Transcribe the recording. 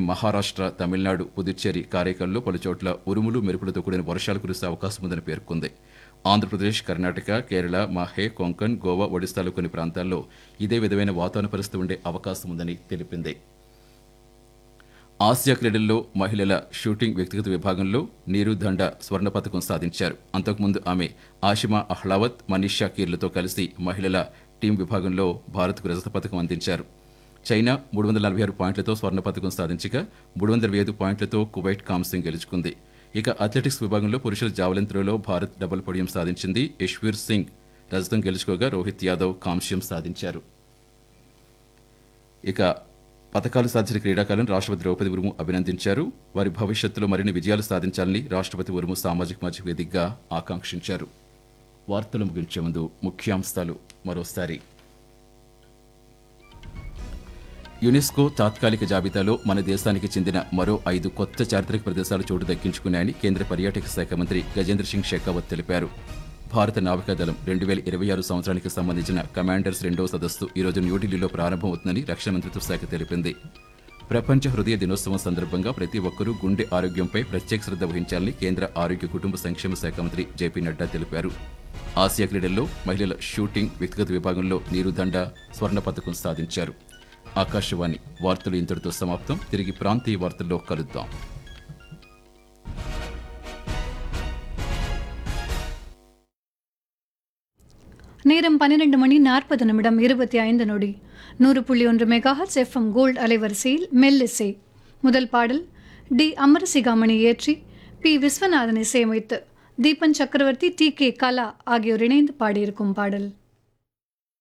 మహారాష్ట్ర, తమిళనాడు, పుదుచ్చేరి, కారైకల్లో పలుచోట్ల ఉరుములు, మెరుపులతో కూడిన వర్షాలు కురిసే అవకాశం ఉందని పేర్కొంది. ఆంధ్రప్రదేశ్, కర్ణాటక, కేరళ, మాహే, కొంకణ్, గోవా, ఒడిశాలో కొన్ని ప్రాంతాల్లో ఇదే విధమైన వాతావరణ పరిస్థితి ఉండే అవకాశం ఉందని తెలిపింది. ఆసియా క్రీడల్లో మహిళల షూటింగ్ వ్యక్తిగత విభాగంలో నీరు దండ స్వర్ణ పతకం సాధించారు. అంతకుముందు ఆమె ఆషిమా అహ్లావత్, మనీషా కీర్లతో కలిసి మహిళల టీం విభాగంలో భారత్కు రజత పతకం అందించారు. చైనా 346 పాయింట్లతో స్వర్ణ పతకం సాధించగా 325 పాయింట్లతో కువైట్ కాంస్యం గెలుచుకుంది. ఇక అథ్లెటిక్స్ విభాగంలో పురుషుల జావెలిన్ త్రోలో భారత్ డబుల్ పోడియం సాధించింది. యశ్వీర్ సింగ్ రజతం గెలుచుకోగా రోహిత్ యాదవ్ కాంస్యం సాధించారు. ఇక పథకాలు సాధించిన క్రీడాకారులను రాష్ట్రపతి ద్రౌపది ముర్ము అభినందించారు. వారి భవిష్యత్తులో మరిన్ని విజయాలు సాధించాలని రాష్ట్రపతి ముర్ము సామాజిక మాధ్యమ వేదికగా ఆకాంక్షించారు. వార్తలు ముగించే ముందు ముఖ్యాంశాలు మరోసారి. యునెస్కో తాత్కాలిక జాబితాలో మన దేశానికి చెందిన మరో 5 కొత్త చారిత్రక ప్రదేశాలు చోటు దక్కించుకున్నాయని కేంద్ర పర్యాటక శాఖ మంత్రి గజేంద్ర సింగ్ షెకావత్ తెలిపారు. భారత నావికాదళం 2026 సంవత్సరానికి సంబంధించిన కమాండర్స్ 2వ సదస్సు ఈరోజు న్యూఢిల్లీలో ప్రారంభమవుతుందని రక్షణ మంత్రిత్వ శాఖ తెలిపింది. ప్రపంచ హృదయ దినోత్సవం సందర్భంగా ప్రతి ఒక్కరూ గుండె ఆరోగ్యంపై ప్రత్యేక శ్రద్ధ వహించాలని కేంద్ర ఆరోగ్య కుటుంబ సంక్షేమ శాఖ మంత్రి జేపీ నడ్డా తెలిపారు. ఆసియా క్రీడల్లో మహిళల షూటింగ్ వ్యక్తిగత విభాగంలో నీరు దండ స్వర్ణ పతకం సాధించారు. ఆకాశవాణి వార్తలు ఇంతటితో సమాప్తం. తిరిగి ప్రాంతీయ వార్తల్లో కలుద్దాం. நேரம் 12:40 100.1 மெகாஹெர்ட்ஸ் எஃப்எம் கோல்ட் அலைவரிசையில் மெல்லிசை. முதல் பாடல் டி அமரசிகாமணி இயற்றி பி விஸ்வநாதன் இசையமைத்து தீபன் சக்கரவர்த்தி, டி கே கலா ஆகியோர் இணைந்து பாடியிருக்கும் பாடல்.